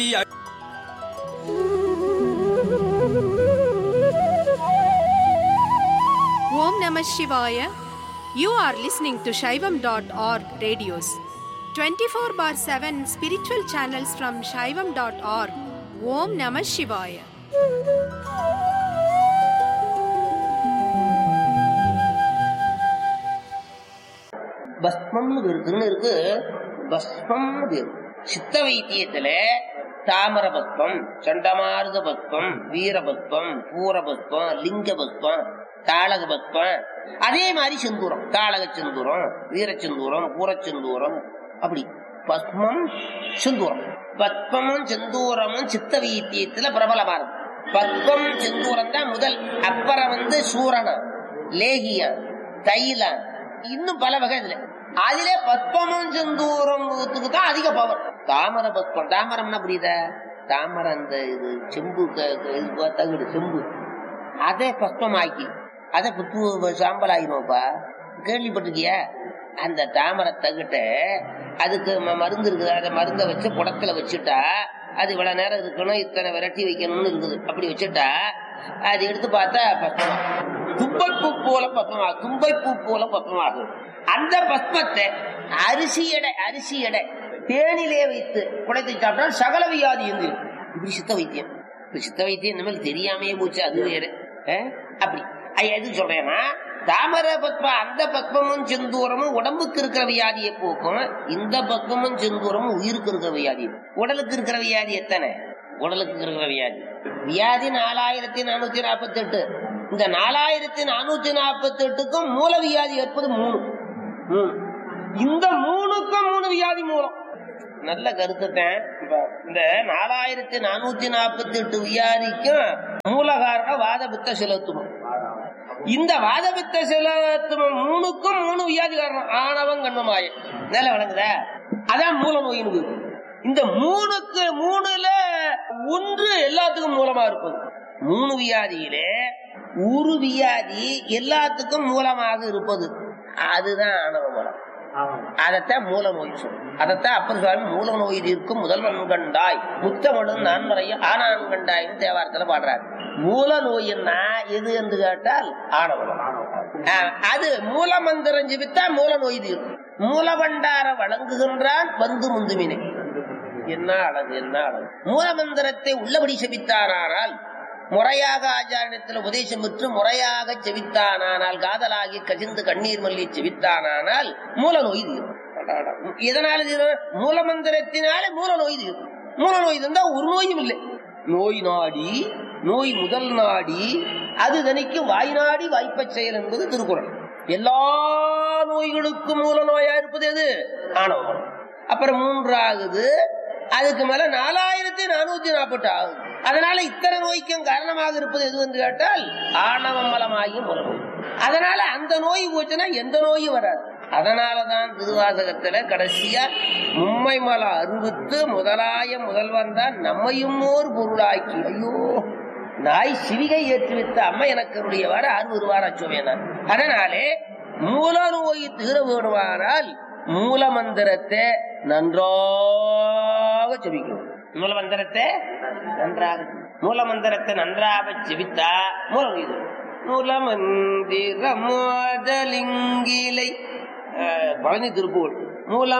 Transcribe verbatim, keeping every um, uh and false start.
Om Namah Shivaya. You are listening to Shaivam dot org radios. twenty-four bar seven spiritual channels from Shaivam dot org. Om Namah Shivaya. பஸ்மம்னு இருக்குன்னு இருக்கு. பஸ்மம்னு பேரு. சித்த வைத்தியத்துல தாமர பஸ்பம், சண்டமாருத பஸ்பம், வீர பஸ்பம், பூர பஸ்பம், லிங்க பஸ்பம், தாளக பஸ்பம், அதே மாதிரி செந்தூரம், தாளக செந்தூரம், வீர செந்தூரம், பூரச்செந்தூரம், அப்படி பஸ்மம் செந்தூரம். பஸ்பமும் செந்தூரமும் சித்த வைத்தியத்துல பிரபலமா இருக்கு. பஸ்பம் செந்தூரம் தான் முதல். அப்புறம் வந்து சூரணம், லேகியம், தைலம், இன்னும் பல வகை இதுல. அதிலே பஸ்பமும் செந்தூரத்துக்கு தான் அதிக பவர். தாமர பஸ்பம், தாமரம்னா புரியுதா? தாமரம் அந்த இது செம்பு தகுடு செம்பு, அதை பஸ்பமாக்கி அதை புத்து சாம்பல் ஆகிடும்ப்பா. கேள்விப்பட்டிருக்கியா? அந்த தாமரை தகுட்ட அதுக்கு மருந்து இருக்குது. அதை மருந்தை வச்சு குடத்துல வச்சுட்டா அது இவ்வளவு நேரம் இருக்கணும், இத்தனை விரட்டி வைக்கணும்னு இருக்குது. அப்படி வச்சுட்டா அது எடுத்து பார்த்தா பஸ்பமா, தும்பைப்பூ போல பஸ்பமா, தும்பைப்பூ போல பஸ்பமாகும். அந்த பஸ்பத்தை அரிசி எடை அரிசி எடை தேனிலே வைத்து குடைத்து சாப்பிட்டால் சகல வியாதி இருந்து. இப்படி சித்த வைத்தியம். சித்த வைத்தியம் இந்த மாதிரி தெரியாமையே போச்சு, அது வேற. அப்படி எது சொல்றேன்னா, தாமர பத்மா அந்த பத்மமும் செந்தூரமும் உடம்புக்கு இருக்கிற வியாதியை போக்கும். இந்த பத்மமும் செந்தூரமும் உயிருக்கு இருக்கிற வியாதி. உடலுக்கு இருக்கிற வியாதி எத்தனை? உடலுக்கு இருக்கிற வியாதி வியாதி நாலாயிரத்தி நானூத்தி நாற்பத்தி எட்டு. இந்த நாலாயிரத்தி நானூத்தி நாற்பத்தி எட்டுக்கும் மூல வியாதி ஏற்பது மூணு. இந்த மூணுக்கும் மூணு வியாதி மூலம். நல்ல கருத்துட்டேன். இந்த நாலாயிரத்தி நானூத்தி நாற்பத்தி எட்டு வியாதிக்கும் மூல காரணம் வாத பித்த செலுத்தும். இந்த வாத பித்த செலுத்தும் மூணுக்கும் மூணு வியாதி காரணம் ஆணவம் கண்மமாய நில வழங்குத. அதான் மூல நோயின்னு. இந்த மூணுக்கு மூணுல ஒன்று எல்லாத்துக்கும் மூலமா இருப்பது. மூணு வியாதியிலே ஒரு வியாதி எல்லாத்துக்கும் மூலமாக இருப்பது அதுதான் ஆணவ மூலம். அதத்தான் மூல நோய் சொல்லும். அதத்தான் அப்பர் சுவாமி மூல நோய் இருக்கும் முதல்வன் கண்டாய் முத்தமிழும் நான் முறையும் ஆனான் கண்டாய்னு தேவாரத்துல பாடுறாரு. மூல நோயின்னா எது என்று கேட்டால் ஆணவம். அது மூல மந்திரம் ஜெபித்தா மூல நோய் தீரும். மூலபண்டார வழங்குகின்றான் வந்து முந்துமினை. என்ன அழகு, என்ன அழகு! மூல மந்திரத்தை உள்ளபடி செபித்தானால், முறையாக ஆச்சாரியத்தில் உபதேசம் பெற்று முறையாக செவித்தானால், காதலாகி கசிந்து கண்ணீர் மல்லி செவித்தானால் மூல நோய் தீரும். எதனால தீரும்? மூல மந்திரத்தினாலே மூல நோய் தீரும். மூல நோய் இருந்தா ஒரு நோயும் இல்லை. நோய் நாடி, நோய் முதல் நாடி, அது தனிக்கு வாய் நாடி வாய்ப்ப செயல் என்பது திருக்குறள். எல்லா நோய்களுக்கும் மூல நோயா இருப்பது எது? ஆணவம். அப்புறம் மூன்றாகுது, அதுக்கு மேல நாலாயிரத்தி நானூத்தி நாற்பத்தி ஆகுது. அதனால இத்தனை நோய்க்கும் காரணமாக இருப்பது எது என்று கேட்டால் ஆணவ மலமாகி மூலம். அதனால அந்த நோய் போச்சுன்னா எந்த நோயும் வராது. அதனாலதான் திருவாசகத்துல கடைசியா மும்மை மல அறுவித்து முதலாய முதல்வன் தான் நம்மையும் ஓர் பொருளாக்கி. ஐயோ, நாய் சிவிகை ஏற்றுவித்த அம்மா எனக்கு உடையவாறு அறுவருவார் அச்சுவேனார். அதனாலே மூல நோய் தீர வேணுமானால் மூல மந்திரத்தை நன்றாக செபிக்கணும். மூல மந்திரத்தை நன்றாக மூல மந்திரத்தை நன்றாக செபித்தா மூல நோய். மூல மந்திர மோதலிங்கிலை பழனி திருப்பூர் மூல